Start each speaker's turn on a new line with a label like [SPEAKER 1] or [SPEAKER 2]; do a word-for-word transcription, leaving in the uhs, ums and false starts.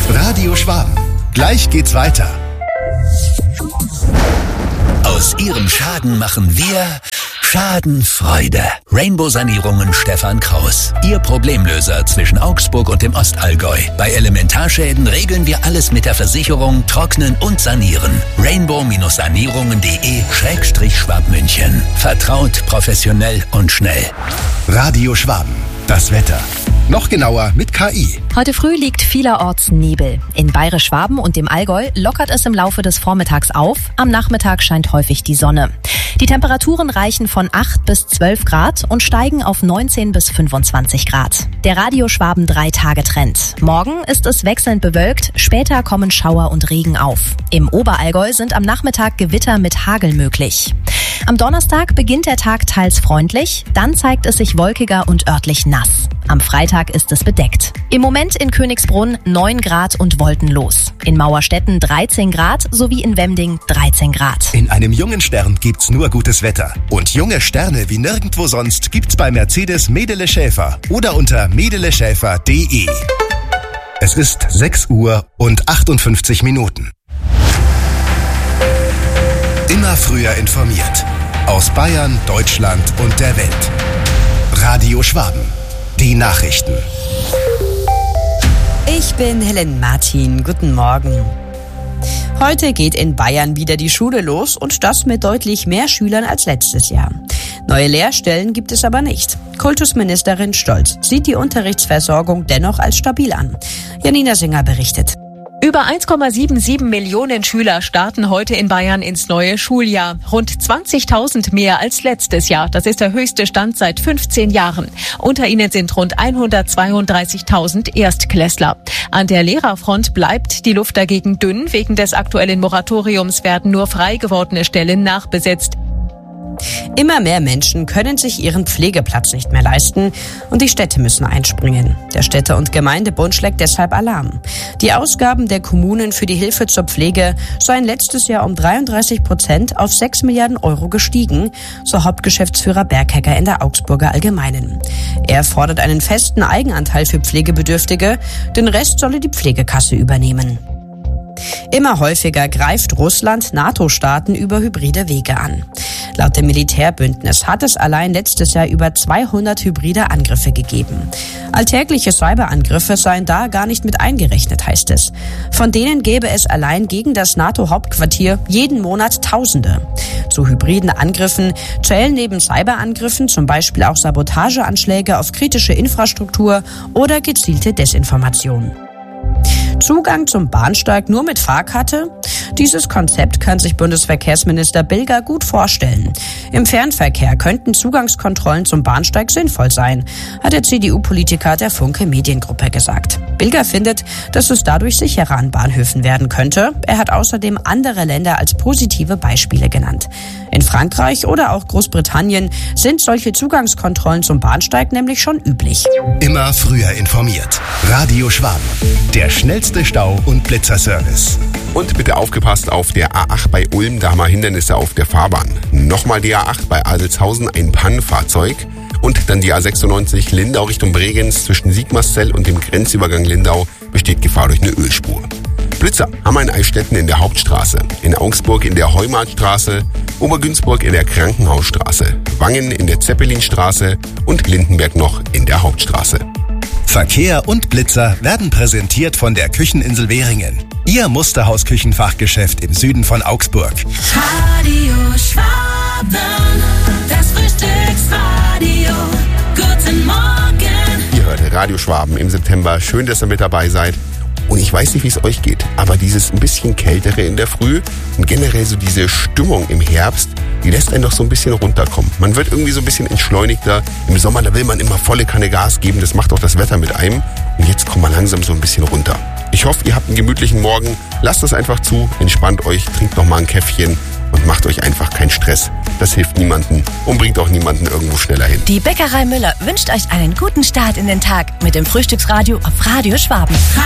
[SPEAKER 1] Radio Schwaben. Gleich geht's weiter. Aus Ihrem Schaden machen wir Schadenfreude. Rainbow Sanierungen Stefan Kraus. Ihr Problemlöser zwischen Augsburg und dem Ostallgäu. Bei Elementarschäden regeln wir alles mit der Versicherung, trocknen und sanieren. rainbow sanierungen punkt de Schrägstrich Schwabmünchen. Vertraut, professionell und schnell. Radio Schwaben. Das Wetter. Noch genauer mit K I.
[SPEAKER 2] Heute früh liegt vielerorts Nebel. In Bayerisch-Schwaben und dem Allgäu lockert es im Laufe des Vormittags auf. Am Nachmittag scheint häufig die Sonne. Die Temperaturen reichen von acht bis zwölf Grad und steigen auf neunzehn bis fünfundzwanzig Grad. Der Radio Schwaben drei Tage Trend. Morgen ist es wechselnd bewölkt, später kommen Schauer und Regen auf. Im Oberallgäu sind am Nachmittag Gewitter mit Hagel möglich. Am Donnerstag beginnt der Tag teils freundlich, dann zeigt es sich wolkiger und örtlich nass. Am Freitag ist es bedeckt. Im Moment in Königsbrunn neun Grad und wolkenlos. In Mauerstetten dreizehn Grad sowie in Wemding dreizehn Grad.
[SPEAKER 1] In einem jungen Stern gibt's nur gutes Wetter. Und junge Sterne wie nirgendwo sonst gibt's bei Mercedes Medele Schäfer oder unter medele schäfer punkt de. Es ist sechs Uhr und achtundfünfzig Minuten. Immer früher informiert. Aus Bayern, Deutschland und der Welt. Radio Schwaben. Die Nachrichten.
[SPEAKER 3] Ich bin Helen Martin. Guten Morgen. Heute geht in Bayern wieder die Schule los und das mit deutlich mehr Schülern als letztes Jahr. Neue Lehrstellen gibt es aber nicht. Kultusministerin Stolz sieht die Unterrichtsversorgung dennoch als stabil an. Janina Singer berichtet.
[SPEAKER 4] Über eins Komma siebenundsiebzig Millionen Schüler starten heute in Bayern ins neue Schuljahr. Rund zwanzigtausend mehr als letztes Jahr. Das ist der höchste Stand seit fünfzehn Jahren. Unter ihnen sind rund hundertzweiunddreißigtausend Erstklässler. An der Lehrerfront bleibt die Luft dagegen dünn. Wegen des aktuellen Moratoriums werden nur frei gewordene Stellen nachbesetzt.
[SPEAKER 3] Immer mehr Menschen können sich ihren Pflegeplatz nicht mehr leisten und die Städte müssen einspringen. Der Städte- und Gemeindebund schlägt deshalb Alarm. Die Ausgaben der Kommunen für die Hilfe zur Pflege seien letztes Jahr um dreiunddreißig Prozent auf sechs Milliarden Euro gestiegen, so Hauptgeschäftsführer Berghecker in der Augsburger Allgemeinen. Er fordert einen festen Eigenanteil für Pflegebedürftige, den Rest solle die Pflegekasse übernehmen. Immer häufiger greift Russland NATO-Staaten über hybride Wege an. Laut dem Militärbündnis hat es allein letztes Jahr über zweihundert hybride Angriffe gegeben. Alltägliche Cyberangriffe seien da gar nicht mit eingerechnet, heißt es. Von denen gäbe es allein gegen das NATO-Hauptquartier jeden Monat Tausende. Zu hybriden Angriffen zählen neben Cyberangriffen zum Beispiel auch Sabotageanschläge auf kritische Infrastruktur oder gezielte Desinformation. Zugang zum Bahnsteig nur mit Fahrkarte? Dieses Konzept kann sich Bundesverkehrsminister Bilger gut vorstellen. Im Fernverkehr könnten Zugangskontrollen zum Bahnsteig sinnvoll sein, hat der C D U-Politiker der Funke Mediengruppe gesagt. Bilger findet, dass es dadurch sicherer an Bahnhöfen werden könnte. Er hat außerdem andere Länder als positive Beispiele genannt. In Frankreich oder auch Großbritannien sind solche Zugangskontrollen zum Bahnsteig nämlich schon üblich.
[SPEAKER 1] Immer früher informiert. Radio Schwaben. Der schnellste Stau- und Blitzerservice.
[SPEAKER 5] Und bitte aufgepasst auf der A acht bei Ulm, da haben wir Hindernisse auf der Fahrbahn. Nochmal die A acht bei Adelshausen, ein Pannenfahrzeug. Und dann die A sechsundneunzig Lindau Richtung Bregenz zwischen Sigmarszell und dem Grenzübergang Lindau besteht Gefahr durch eine Ölspur. Blitzer haben wir in Eichstätten in der Hauptstraße, in Augsburg in der Heumarktstraße, Obergünzburg in der Krankenhausstraße, Wangen in der Zeppelinstraße und Lindenberg noch in der Hauptstraße.
[SPEAKER 1] Verkehr und Blitzer werden präsentiert von der Kücheninsel Währingen. Ihr Musterhaus-Küchenfachgeschäft im Süden von Augsburg.
[SPEAKER 6] Radio Schwaben, das Frühstücksradio. Guten Morgen.
[SPEAKER 5] Ihr hört Radio Schwaben im September. Schön, dass ihr mit dabei seid. Und ich weiß nicht, wie es euch geht, aber dieses ein bisschen kältere in der Früh und generell so diese Stimmung im Herbst, die lässt einen doch so ein bisschen runterkommen. Man wird irgendwie so ein bisschen entschleunigter. Im Sommer, da will man immer volle Kanne Gas geben, das macht auch das Wetter mit einem. Und jetzt kommt man langsam so ein bisschen runter. Ich hoffe, ihr habt einen gemütlichen Morgen. Lasst es einfach zu, entspannt euch, trinkt noch mal ein Käffchen und macht euch einfach keinen Stress. Das hilft niemandem und bringt auch niemanden irgendwo schneller hin.
[SPEAKER 2] Die Bäckerei Müller wünscht euch einen guten Start in den Tag mit dem Frühstücksradio auf Radio Schwaben.